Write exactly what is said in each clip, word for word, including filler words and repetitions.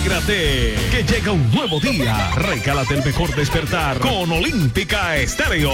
Alégrate, que llega un nuevo día. Regálate el mejor despertar con Olímpica Estéreo.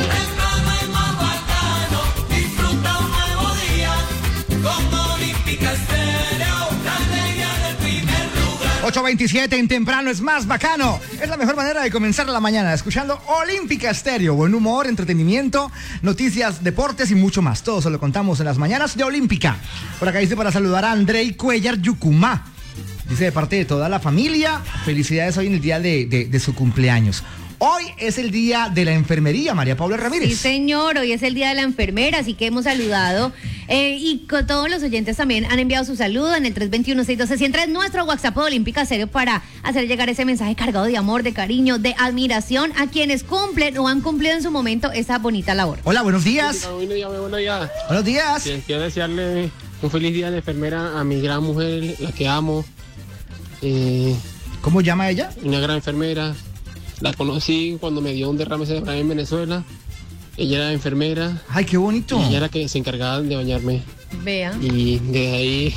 Disfruta un nuevo día con Olímpica Estéreo, la alegría del primer lugar. ocho veintisiete en temprano es más bacano. Es la mejor manera de comenzar la mañana escuchando Olímpica Estéreo. Buen humor, entretenimiento, noticias, deportes y mucho más. Todo se lo contamos en las mañanas de Olímpica. Por acá dice para saludar a Andrei Cuellar Yucumá. Dice de parte de toda la familia, felicidades hoy en el día de, de, de su cumpleaños. Hoy es el día de la enfermería, María Paula Ramírez. Sí, señor, hoy es el día de la enfermera, así que hemos saludado. Eh, y con todos los oyentes también han enviado su saludo en el tres dos uno, seis uno dos, uno cero tres, nuestro WhatsApp de Olímpica Estéreo, para hacer llegar ese mensaje cargado de amor, de cariño, de admiración a quienes cumplen o han cumplido en su momento esa bonita labor. Hola, buenos días. Buenos días, buenos días. Buenos días. Quiero desearle un feliz día de enfermera a mi gran mujer, la que amo. Eh, ¿Cómo llama ella? Una gran enfermera. La conocí cuando me dio un derrame cerebral en Venezuela. Ella era enfermera. Ay, qué bonito. Y ella era que se encargaba de bañarme. Vea. Y de ahí,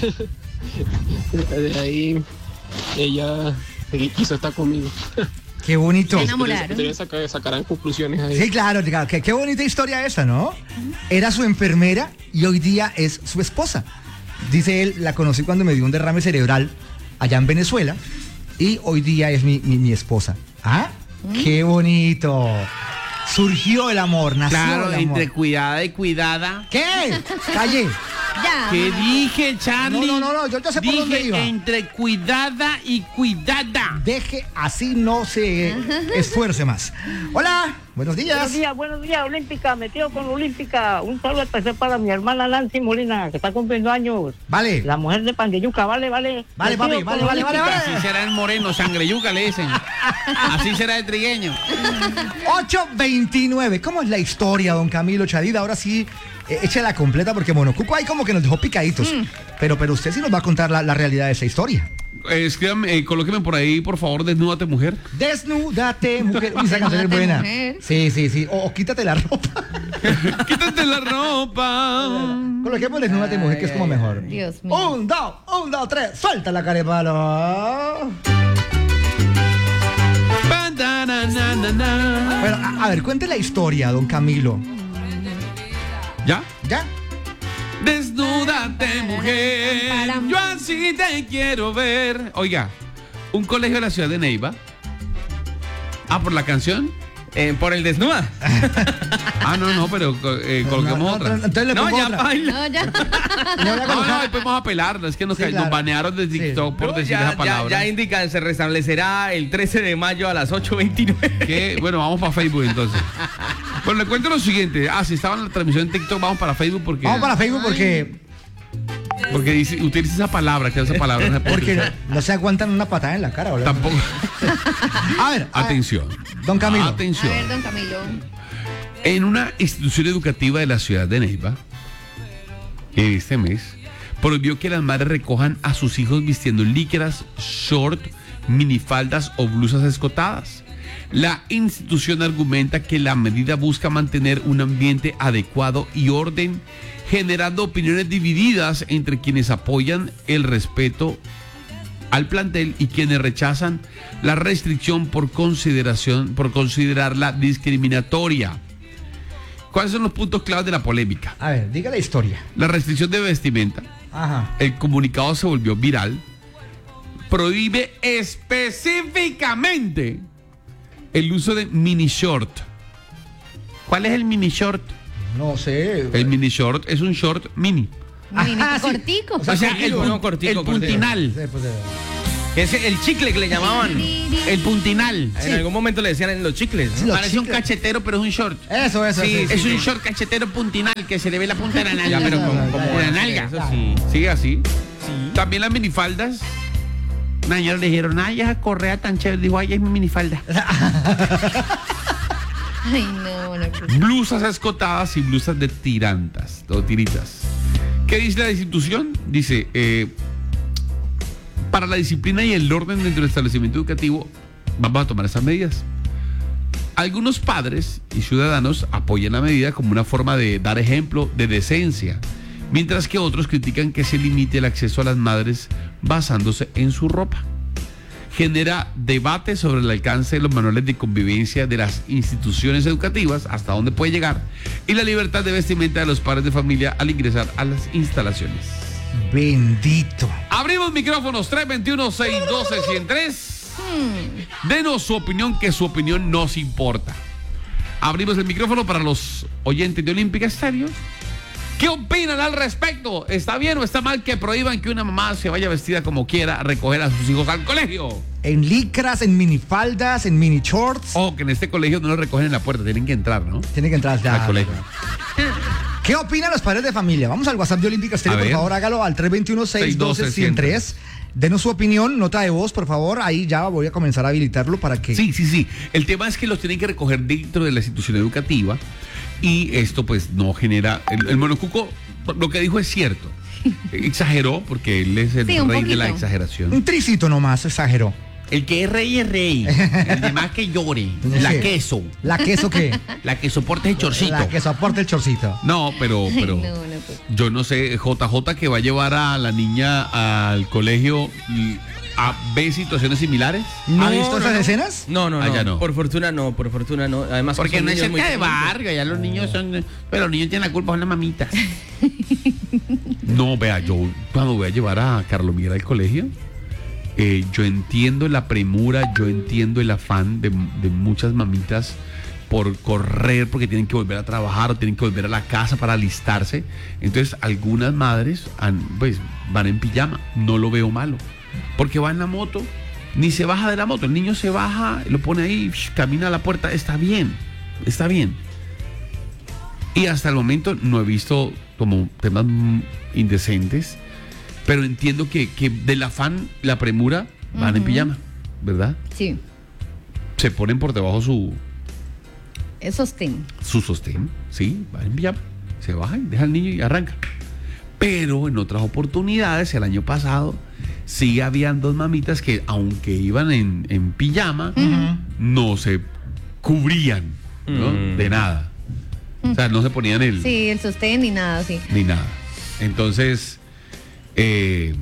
de ahí, ella quiso estar conmigo. Qué bonito. Se enamoraron. Ustedes saca- sacarán conclusiones ahí. Sí, claro, claro. Qué, qué bonita historia esa, ¿no? Era su enfermera y hoy día es su esposa. Dice él, la conocí cuando me dio un derrame cerebral allá en Venezuela y hoy día es mi, mi, mi esposa. ¿Ah? Qué bonito. Surgió el amor, nació Claro, el amor. entre cuidada y cuidada. ¿Qué? Calle. Ya. ¿Qué dije, Charlie? No, no, no, no, yo ya sé por Dije dónde iba. entre cuidada y cuidada. Deje así, no se esfuerce más. Hola, buenos días. Buenos días, buenos días, Olímpica, metido con Olímpica. Un saludo especial para mi hermana Nancy Molina, que está cumpliendo años. Vale. La mujer de Pandeyuca, vale, vale. Vale, Metido papi, con vale, vale, vale, Olímpica. vale. Así será el moreno, sangre yuca le dicen. Así será el trigueño. ocho veintinueve. ¿Cómo es la historia, don Camilo Chadida? Ahora sí, eh, échala completa porque Monocuco ahí como que nos dejó picaditos. Pero, pero usted sí nos va a contar la, la realidad de esa historia. Eh, escríbame, eh, colóqueme por ahí, por favor, desnúdate, mujer. Desnúdate, mujer. Uy, esa canción es buena. Mujer. Sí, sí, sí. O, o quítate la ropa. Quítate la ropa. Coloquemos desnúdate, mujer, que es como mejor. Dios mío. Un, dos, un, dos, tres. Suelta la carepalo. Ba-da-na-na-na-na. Bueno, a, a ver, cuente la historia, don Camilo. ¿Ya? ¿Ya? Desnúdate, mujer, yo así te quiero ver. Oiga, un colegio de la ciudad de Neiva. Ah, ¿por la canción? Eh, por el desnuda. Ah, no, no, pero eh, coloquemos No, no, otra. entonces le No, pongo ya otra. baila. No, ya. Le voy a No, colocar- no, después vamos a apelar. Es que nos, Sí, ca- claro. nos banearon de Sí. TikTok por No, decir ya, esa ya, palabra. ya indican, se restablecerá el trece de mayo a las ocho veintinueve. Que, bueno, vamos para Facebook entonces. Bueno, le cuento lo siguiente. Ah, si estaba en la transmisión en TikTok, vamos para Facebook porque. Vamos para Facebook porque, Porque dice, utiliza esa palabra, que esa palabra no se puede porque utilizar. no se aguantan una patada en la cara, ¿verdad? Tampoco. A ver, a- Atención. Don Camilo. A Atención. ver, don Camilo. En una institución educativa de la ciudad de Neiva, este mes, prohibió que las madres recojan a sus hijos vistiendo licras, short, minifaldas o blusas escotadas. La institución argumenta que la medida busca mantener un ambiente adecuado y orden, generando opiniones divididas entre quienes apoyan el respeto al plantel y quienes rechazan la restricción por consideración, por considerarla discriminatoria. ¿Cuáles son los puntos claves de la polémica? A ver, diga la historia. La restricción de vestimenta. Ajá. El comunicado se volvió viral. Prohíbe específicamente el uso de mini short. ¿Cuál es el mini short? No sé. El mini short es un short mini. Mini, Ajá, sí. cortico. O sea, O sea, cortico, el, no, cortico, el cortico. puntinal. Sí, pues, eh, Es el chicle que le llamaban. El puntinal. Sí. En algún momento le decían en los chicles. ¿no? Sí, los Parece un chicles. cachetero, pero es un short. Eso, eso, Sí, eso. Es sí, un sí. short cachetero puntinal que se le ve la punta de la nalga. Ya, pero no, como, no, como no, de la no, nalga. Eso sí. Sigue así. Sí. También las minifaldas. Una señora le dijeron, ay, esa correa tan chévere. Dijo, ay, es mi minifalda. Ay, no, no. Blusas escotadas y blusas de tirantas o tiritas. ¿Qué dice la institución? Dice, eh, para la disciplina y el orden dentro del establecimiento educativo, vamos a tomar esas medidas. Algunos padres y ciudadanos apoyan la medida como una forma de dar ejemplo de decencia, mientras que otros critican que se limite el acceso a las madres basándose en su ropa. genera debate sobre el alcance de los manuales de convivencia de las instituciones educativas, hasta dónde puede llegar, y la libertad de vestimenta de los padres de familia al ingresar a las instalaciones. Bendito. Abrimos micrófonos tres dos uno, seis uno dos, uno cero tres. Denos su opinión, que su opinión nos importa. Abrimos el micrófono para los oyentes de Olímpica Estéreo. ¿Qué opinan al respecto? ¿Está bien o está mal que prohíban que una mamá se vaya vestida como quiera a recoger a sus hijos al colegio? En licras, en minifaldas, en mini shorts. O que en este colegio no lo recogen en la puerta, tienen que entrar, ¿no? Tienen que entrar ya al colegio. ¿Qué opinan los padres de familia? Vamos al WhatsApp de Olímpica Estéreo, por favor, hágalo al tres dos uno, seis uno dos, uno cero tres. Denos su opinión, nota de voz, por favor. Ahí ya voy a comenzar a habilitarlo para que... Sí, sí, sí. El tema es que los tienen que recoger dentro de la institución educativa y esto pues no genera... El, el monocuco, lo que dijo es cierto. Exageró porque él es el Sí, un rey de la poquito. exageración. Un tricito nomás, exageró. El que es rey es rey. El demás que llore. La Sí. queso. ¿La queso qué? La que soporte el chorcito. La que soporta el chorcito. No, pero, pero No, no, pues. yo no sé, J J que va a llevar a la niña al colegio y a ver situaciones similares. ¿No Ah, ha visto no, esas no. escenas? No, no, no. Allá no. Por fortuna no, por fortuna no. Además, Porque son no es niños muy cerca de pequeñitos. barrio, ya los niños son... Pero los niños tienen la culpa, son las mamitas. No, vea, yo cuando voy a llevar a Carlos Miguel al colegio, eh, yo entiendo la premura, yo entiendo el afán de, de muchas mamitas por correr, porque tienen que volver a trabajar o tienen que volver a la casa para alistarse. Entonces, algunas madres han, pues, van en pijama, no lo veo malo, porque va en la moto, ni se baja de la moto, el niño se baja, lo pone ahí, camina a la puerta, está bien, está bien. Y hasta el momento no he visto como temas mm, indecentes, pero entiendo que, que del afán, la premura, van Ujú. en pijama, ¿verdad? Sí, Se ponen por debajo su, es sostén. su sostén, ¿sí? Van en pijama, se bajan, dejan al niño y arrancan. Pero en otras oportunidades, el año pasado, sí habían dos mamitas que, aunque iban en, en pijama, no se cubrían, ¿no? Mm. De nada. O sea, no se ponían el... Sí, el sostén ni nada, sí. ni nada. Entonces, eh,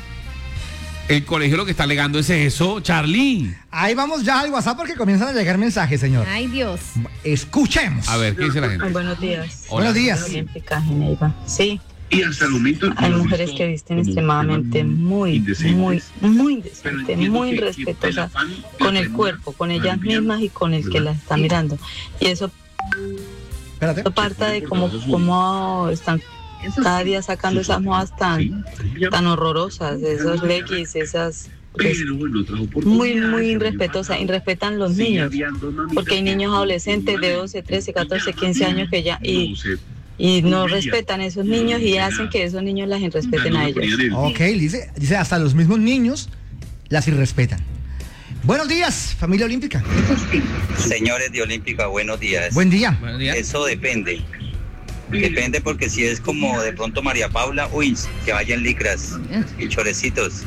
el colegio lo que está alegando es eso, Charlie. Ahí vamos ya al WhatsApp porque comienzan a llegar mensajes, señor. Ay, Dios. Escuchemos. A ver, ¿qué dice la gente? Buenos días. Hola. Buenos días. Olímpica, Geneiva. Sí, Y hasta el momento hay mujeres que visten extremadamente muy, muy, muy indecente, muy irrespetuosa con el cuerpo, con ellas mismas y con el que las está mirando. Y eso Espérate. parte de cómo, cómo están cada día sacando esas modas tan, tan horrorosas, esos leggings, esas... pues, muy, muy irrespetuosa, irrespetan los niños, porque hay niños adolescentes de doce, trece, catorce, quince años que ya... y Y no respetan a esos niños y hacen que esos niños las irrespeten a ellos. Ok, dice, dice hasta los mismos niños las irrespetan. Buenos días, familia olímpica. Señores de Olímpica, buenos días. Buen día. Buenos días. Eso depende. Depende porque si es como de pronto María Paula, uy, que vayan licras y chorecitos.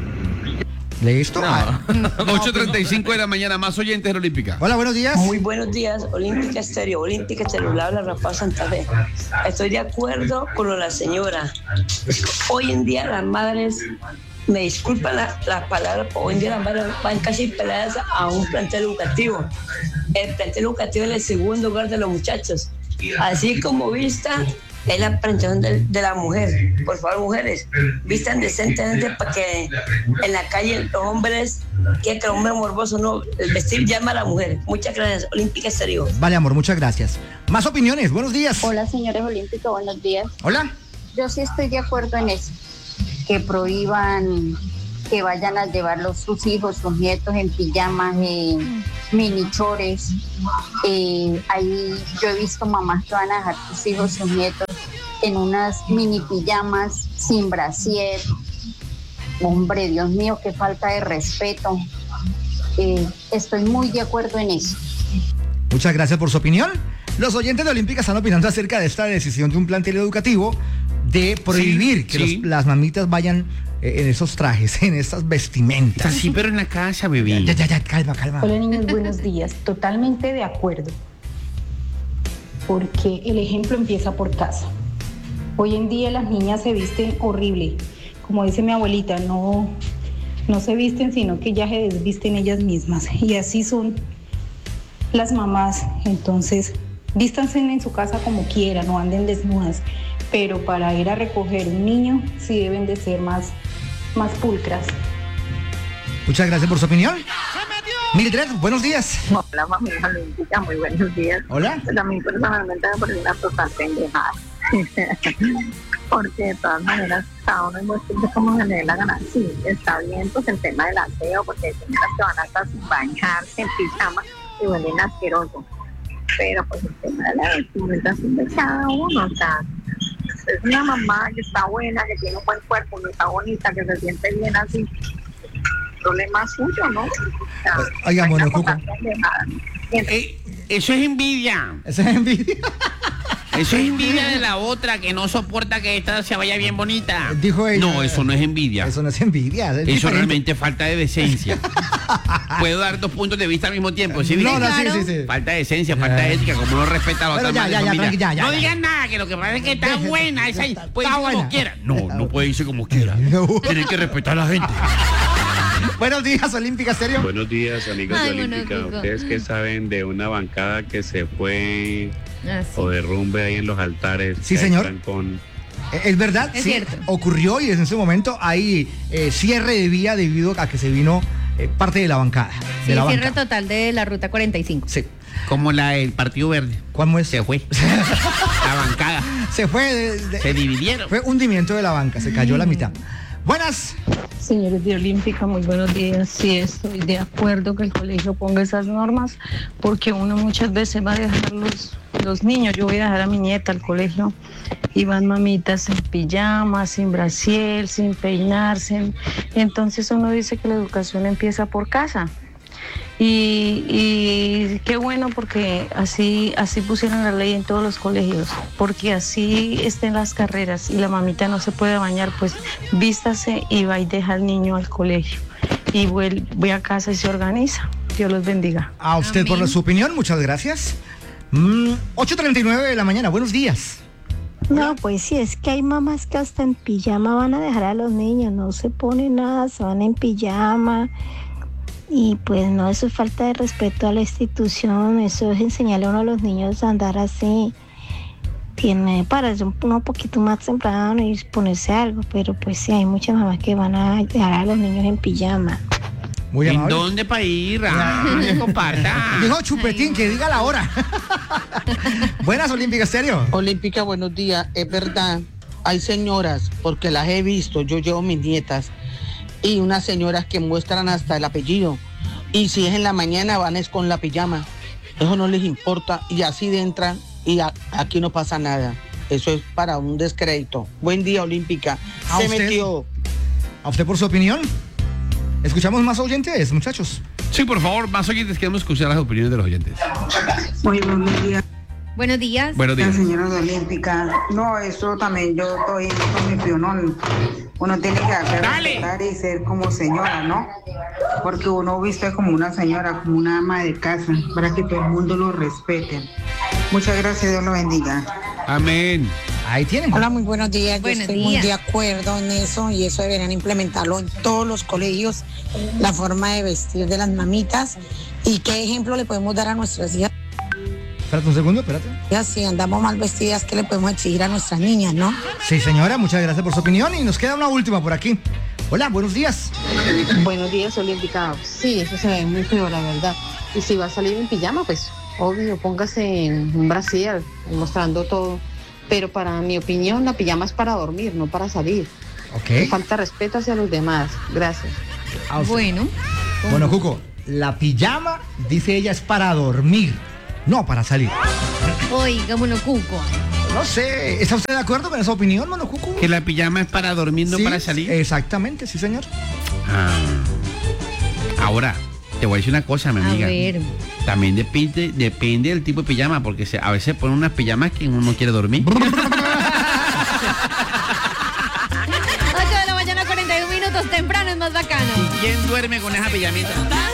¿Listo? Ah, ocho treinta y cinco de la mañana, más oyentes de la Olímpica. hola, buenos días. Muy buenos días, Olímpica Estéreo, Olímpica Estéreo, le habla Rafael Santa Fe. Estoy de acuerdo con lo de la señora. Hoy en día las madres, me disculpan la, la palabra, pero hoy en día las madres van casi peladas a un plantel educativo. El plantel educativo es el segundo lugar de los muchachos. Así como vista, es la planchación de, de la mujer. Por favor, mujeres, vistan decentemente para que en la calle los hombres, que el hombre morboso no, el vestir llama a la mujer. Muchas gracias, Olímpica Estéreo. Vale, amor, muchas gracias. Más opiniones, buenos días. Hola, señores olímpicos, buenos días. Hola. Yo sí estoy de acuerdo en eso, que prohíban que vayan a llevar los, sus hijos, sus nietos en pijamas, en minichores. Eh, ahí yo he visto mamás que van a dejar sus hijos, sus nietos en unas mini pijamas sin brasier. Hombre, Dios mío, qué falta de respeto. Eh, estoy muy de acuerdo en eso. Muchas gracias por su opinión. Los oyentes de Olímpica están opinando acerca de esta decisión de un plantel educativo de prohibir Sí, que sí. los- las mamitas vayan eh, en esos trajes, en estas vestimentas. Así, pero en la casa, bebé. Ya, ya, ya, calma, calma. Hola niños, buenos días. Totalmente de acuerdo. Porque el ejemplo empieza por casa. Hoy en día las niñas se visten horrible. Como dice mi abuelita, no, no se visten, sino que ya se desvisten ellas mismas. Y así son las mamás. Entonces, vístanse en su casa como quieran, no anden desnudas, pero para ir a recoger un niño sí deben de ser más, más pulcras. Muchas gracias por su opinión. Mildred, buenos días. Hola, familia olímpica, muy buenos días. Hola. Pues a mí personalmente me parece una total pendejada. Porque de todas maneras, cada uno muestra cómo se le dé la gana. Sí, está bien, pues el tema del aseo, porque hay señoras que van hasta sin bañarse en pijama y huelen asqueroso. Pero pues el tema de la vestimenta es de cada uno, o sea, es una mamá que está buena, que tiene un buen cuerpo, que está bonita, que se siente bien así. Problema suyo, ¿no? O sea, Oiga, bueno, Cuco. Eh, eso es envidia. Eso es envidia. Eso es envidia de la otra que no soporta que esta se vaya bien bonita. Dijo ella. No, eso no es envidia. Eso no es envidia. Es eso diferente. realmente es falta de decencia. Puedo dar dos puntos de vista al mismo tiempo. ¿Sí? No, no, Claro. sí, sí, sí. Falta de esencia, falta de ética, como no respeta a la Pero otra ya, madre ya, de ya, familia. tranqui, ya, ya, no ya. digan nada, que lo que pasa es que está Deje- buena. Esa, está- puede está irse como buena. quiera. No, no puede irse como quiera. Tienen que respetar a la gente. Buenos días, Olímpica Stereo. Buenos días, amigos Ay, de bueno, Olímpica. Cuco. Ustedes que saben de una bancada que se fue Ah, sí. o derrumbe ahí en los altares. Sí, que señor. están con... Eh, Es verdad, Es sí, cierto. ocurrió y en ese momento hay eh, cierre de vía debido a que se vino eh, parte de la bancada. Sí, de la cierre banca. total de la ruta cuarenta y cinco. Sí. Como la del Partido Verde. ¿Cómo es? Se fue. La bancada. Se fue. de- de- Se dividieron. Fue hundimiento de la banca, se cayó la mitad. Buenas. Señores de Olímpica, muy buenos días. Sí, estoy de acuerdo que el colegio ponga esas normas, porque uno muchas veces va a dejar los, los niños. Yo voy a dejar a mi nieta al colegio y van mamitas en pijama, sin brasier, sin peinarse. Entonces uno dice que la educación empieza por casa. Y, y qué bueno, porque así así pusieron la ley en todos los colegios, porque así estén las carreras y la mamita no se puede bañar, pues vístase y va y deja al niño al colegio y vuelve a casa y se organiza. Dios los bendiga. A usted por su opinión, muchas gracias. Mm, ocho treinta y nueve de la mañana, buenos días. No, pues sí, es que hay mamás que hasta en pijama van a dejar a los niños, no se ponen nada, se van en pijama. Y pues no, eso es falta de respeto a la institución, eso es enseñarle a uno a los niños a andar así. Tiene para eso un poquito más temprano y ponerse algo, pero pues sí, hay muchas mamás que van a dejar a los niños en pijama. Muy ¿En amable. dónde para ir? Ah, comparta. Dijo Chupetín, que diga la hora. Buenas, Olímpica Stereo. Olímpica, buenos días. Es verdad, hay señoras, porque las he visto, yo llevo mis nietas, y unas señoras que muestran hasta el apellido. Y si es en la mañana, van es con la pijama. Eso no les importa y así de entran y a- aquí no pasa nada. Eso es para un descrédito. Buen día, Olímpica. ¿A Se usted? metió. ¿A usted por su opinión? ¿Escuchamos más oyentes, muchachos? Sí, por favor, más oyentes, queremos escuchar las opiniones de los oyentes. Muy buenos días. Buenos días. Buenos días. La señora de Olímpica. No, eso también yo estoy con mi opinión. Uno tiene que hacer respetar y ser como señora, ¿no? Porque uno viste como una señora, como una ama de casa, para que todo el mundo lo respete. Muchas gracias, Dios lo bendiga. Amén. Ahí tienen. Hola, muy buenos días. Buenos Yo estoy días. muy de acuerdo en eso y eso deberían implementarlo en todos los colegios, la forma de vestir de las mamitas y qué ejemplo le podemos dar a nuestras hijas. Espérate un segundo, espérate. Si andamos mal vestidas, ¿qué le podemos exigir a nuestras niñas, no? Sí, señora, muchas gracias por su opinión y nos queda una última por aquí. Hola, buenos días. Buenos días, Olímpica. Sí, eso se ve muy feo, la verdad. Y si va a salir en pijama, pues obvio, póngase en un brasier, mostrando todo. Pero para mi opinión, la pijama es para dormir, no para salir. Ok. Falta respeto hacia los demás. Gracias. A usted. Bueno. Bueno, Cuco, la pijama, dice ella, es para dormir, no para salir. Oiga, Monocuco. No sé, ¿está usted de acuerdo con esa opinión, Monocuco? Que la pijama es para dormir, no Sí, para salir. Exactamente, sí, señor. Ah. Ahora, te voy a decir una cosa, mi A amiga. ver. También depende, depende del tipo de pijama, porque se- a veces ponen unas pijamas que uno no quiere dormir. ocho de la mañana, cuarenta y un minutos, temprano es más bacano. ¿Quién duerme con esa pijamita?